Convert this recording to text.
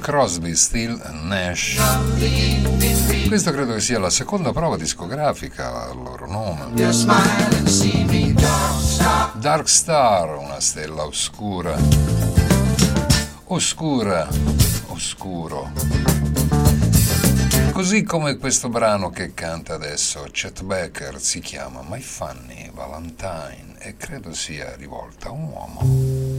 Crosby, Still Nash. Questo credo che sia la seconda prova discografica al loro nome. Dark Star, una stella oscura. Oscura, oscuro. Così come questo brano che canta adesso Chet Baker, si chiama My Funny Valentine e credo sia rivolta a un uomo.